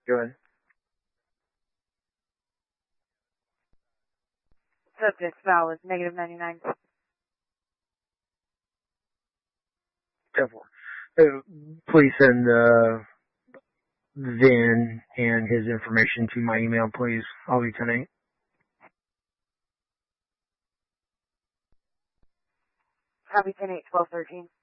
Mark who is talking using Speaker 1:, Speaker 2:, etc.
Speaker 1: Go ahead.
Speaker 2: Subject valid, negative 99.
Speaker 1: Please send VIN and his information to my email, please. I'll be 10-8.
Speaker 2: Copy 10-8, 12-13.